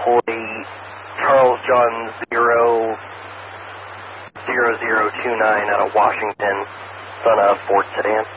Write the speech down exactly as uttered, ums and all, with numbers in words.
employee Charles John zero zero zero two nine out of Washington, son of Ford Sedan.